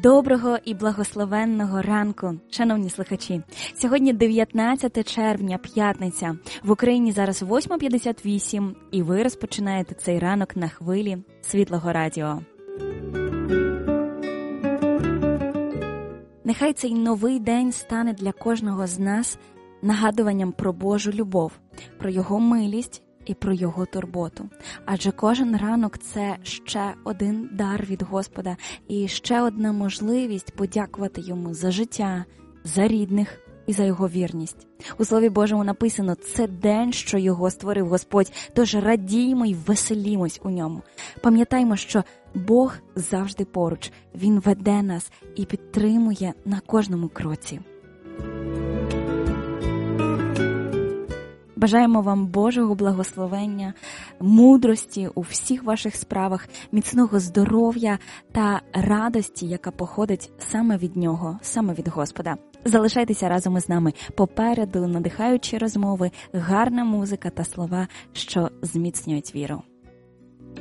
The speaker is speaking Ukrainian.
Доброго і благословенного ранку, шановні слухачі. Сьогодні 19 червня, п'ятниця. В Україні зараз 8:58, і ви розпочинаєте цей ранок на хвилі Світлого Радіо. Нехай цей новий день стане для кожного з нас нагадуванням про Божу любов, про Його милість і про Його турботу. Адже кожен ранок – це ще один дар від Господа і ще одна можливість подякувати Йому за життя, за рідних і за Його вірність. У Слові Божому написано: «Це день, що Його створив Господь, тож радіймо й веселімось у ньому». Пам'ятаймо, що Бог завжди поруч, Він веде нас і підтримує на кожному кроці. Бажаємо вам Божого благословення, мудрості у всіх ваших справах, міцного здоров'я та радості, яка походить саме від Нього, саме від Господа. Залишайтеся разом із нами. Попереду надихаючі розмови, гарна музика та слова, що зміцнюють віру.